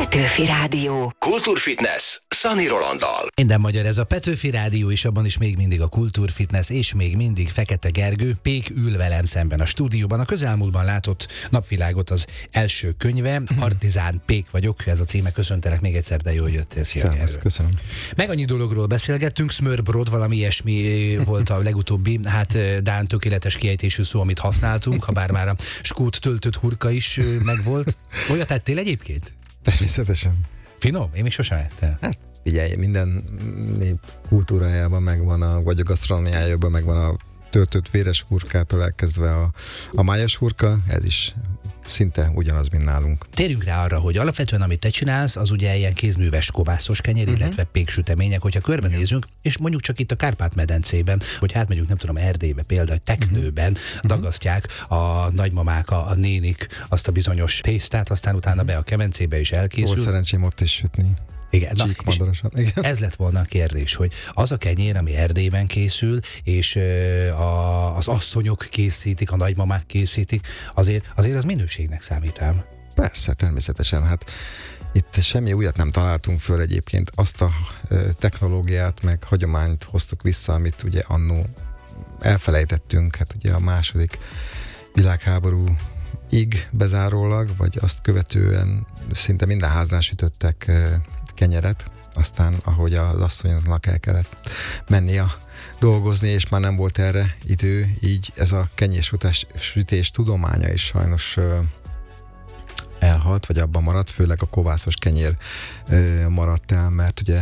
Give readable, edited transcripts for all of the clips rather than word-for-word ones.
Petőfi Rádió. Kultúrfitness Szani Rolanddal. Minden magyar, ez a Petőfi Rádió, és abban is még mindig a Kultúrfitness, és még mindig Fekete Gergő. Pék ül velem szemben a stúdióban. A közelmúltban látott napvilágot az első könyve, Artizán Pék vagyok, ez a címe. Köszöntelek még egyszer, de jól jöttél. Szia, köszönöm. Meg annyi dologról beszélgettünk, Smörbrod, valami ilyesmi volt a legutóbbi, hát dán tökéletes kiejtésű szó, amit használtunk, ha bár már a skót töltött hurka is megvolt. Olyat tettél egyébként? Természetesen. Finom? Én még sosem ettem. Hát figyelj, minden nép kultúrájában megvan, vagy a gasztronómiájában megvan a töltött véres hurkától elkezdve a májas hurka, ez is szinte ugyanaz, mint nálunk. Térjünk rá arra, hogy alapvetően amit te csinálsz, az ugye ilyen kézműves kovászos kenyér, illetve péksütemények, hogyha körbenézünk, és mondjuk csak itt a Kárpát-medencében, hogy átmegyünk, nem tudom, Erdélybe például, Teknőben dagasztják a nagymamák, a nénik azt a bizonyos tésztát, aztán utána be a kemencébe is elkészül. Volt szerencsém ott is sütni. Igen, Igen. Ez lett volna a kérdés, hogy az a kenyér, ami Erdélyben készül, és az asszonyok készítik, a nagymamák készítik, azért az minőségnek számít ám. Persze, természetesen. Hát itt semmi újat nem találtunk föl egyébként. Azt a technológiát, meg hagyományt hoztuk vissza, amit ugye annó elfelejtettünk. Hát ugye a második világháborúig bezárólag, vagy azt követően szinte minden háznál sütöttek kenyeret, aztán ahogy az asszonyoknak el kellett mennie dolgozni, és már nem volt erre idő, így ez a kenyérsütés tudománya is sajnos elhalt, vagy abban maradt, főleg a kovászos kenyér maradt el, mert ugye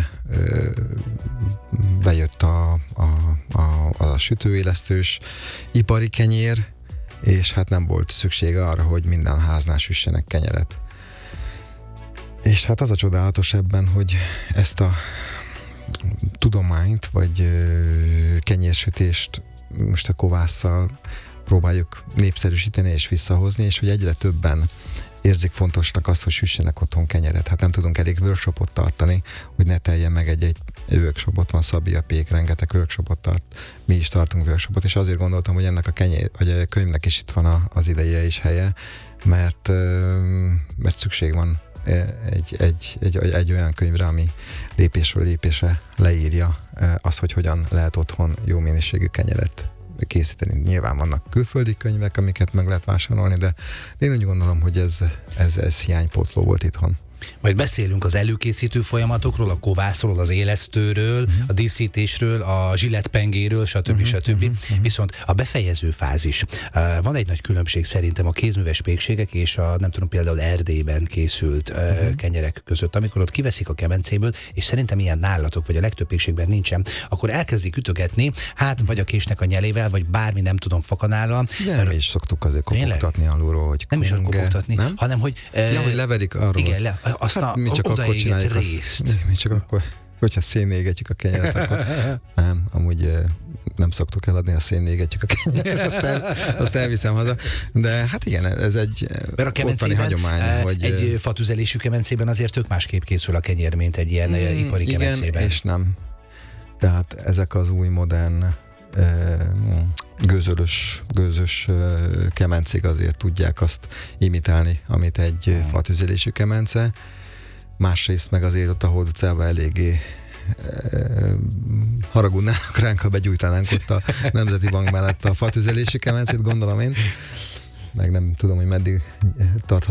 bejött a sütőélesztős ipari kenyér, és hát nem volt szüksége arra, hogy minden háznál süssenek kenyeret. És hát az a csodálatos ebben, hogy ezt a tudományt, vagy kenyérsütést most a kovásszal próbáljuk népszerűsíteni és visszahozni, és hogy egyre többen érzik fontosnak azt, hogy süssenek otthon kenyeret. Hát nem tudunk elég workshopot tartani, hogy ne teljen meg egy workshopot, van Szabi a Pék, rengeteg workshopot tart, mi is tartunk workshopot, és azért gondoltam, hogy ennek vagy a könyvnek is itt van az ideje és helye, mert szükség van egy olyan könyvre, ami lépésről lépésre leírja azt, hogy hogyan lehet otthon jó minőségű kenyeret készíteni. Nyilván vannak külföldi könyvek, amiket meg lehet vásárolni, de én úgy gondolom, hogy ez hiánypótló volt itthon. Majd beszélünk az előkészítő folyamatokról, a kovászról, az élesztőről, a díszítésről, a zsillettpengéről, stb. Viszont a befejező fázis. Van egy nagy különbség szerintem a kézműves pékségek és a, nem tudom, például Erdélyben készült kenyerek között. Amikor ott kiveszik a kemencéből, és szerintem ilyen nálatok, vagy a legtöbb pékségben nincsen, akkor elkezdik ütögetni, hát vagy a késnek a nyelével, vagy bármi, nem tudom, fakanállal. De mi is szoktuk azért kopogtatni alulról, hogy nem is kopogtatni, hanem hogy... hogy leverik arról. Igen, azt hát mi csak akkor csináljuk részt. Mi csak akkor, hogyha szénégetjük a kenyeret, akkor nem, amúgy nem szoktuk eladni, a szénégetjük a kenyeret, azt elviszem haza. De hát igen, ez egy ottani hagyomány. Hogy egy fatüzelésű kemencében azért tök másképp készül a kenyér, mint egy ilyen ipari kemencében. Igen, és nem. Tehát ezek az új modern gőzös kemencék azért tudják azt imitálni, amit egy fatüzelésű kemence. Másrészt meg azért ott a Hold utcában eléggé haragudnának ránk, ha begyújtanánk ott a Nemzeti Bank mellett a fatüzelésű kemencét, gondolom én. Meg nem tudom, hogy meddig tart